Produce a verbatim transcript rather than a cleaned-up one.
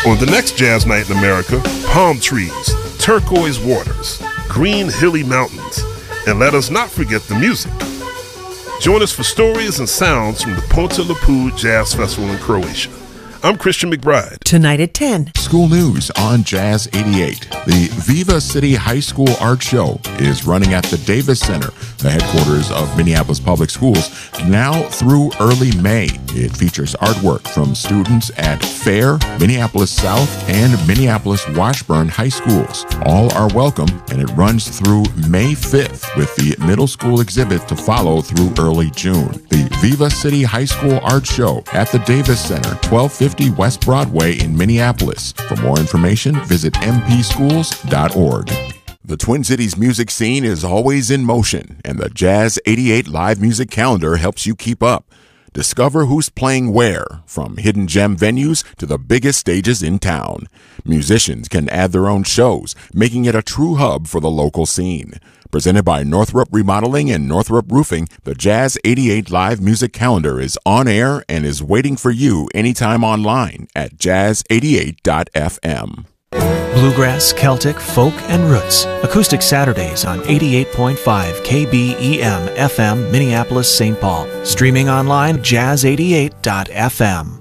On the next Jazz Night in America, palm trees, turquoise waters, green hilly mountains, and let us not forget the music. Join us for stories and sounds from the Ponte Lepu Jazz Festival in Croatia. I'm Christian McBride. Tonight at ten. School news on Jazz eighty-eight. The Viva City High School Art Show is running at the Davis Center, the headquarters of Minneapolis Public Schools, now through early May. It features artwork from students at Fair, Minneapolis South, and Minneapolis Washburn High Schools. All are welcome, and it runs through May fifth, with the middle school exhibit to follow through early June. The Viva City High School Art Show at the Davis Center, twelve fifty West Broadway in Minneapolis. For more information, visit m p schools dot org. The Twin Cities music scene is always in motion, and the Jazz eighty-eight live music calendar helps you keep up. Discover who's playing where, from hidden gem venues to the biggest stages in town. Musicians can add their own shows, making it a true hub for the local scene. Presented by Northrop Remodeling and Northrop Roofing, the Jazz eighty-eight live music calendar is on air and is waiting for you anytime online at jazz eighty-eight dot f m. Bluegrass, Celtic, folk, and roots. Acoustic Saturdays on eighty-eight point five K B E M F M, Minneapolis, Saint Paul. Streaming online, jazz eighty-eight dot f m.